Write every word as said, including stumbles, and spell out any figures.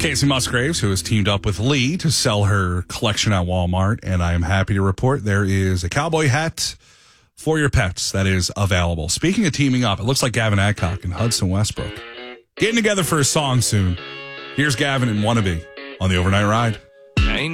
Casey Musgraves, who has teamed up with Lee to sell her collection at Walmart, and I am happy to report there is a cowboy hat for your pets that is available. Speaking of teaming up, it looks like Gavin Adcock and Hudson Westbrook getting together for a song soon. Here's Gavin and Wannabe on the Overnight Ride.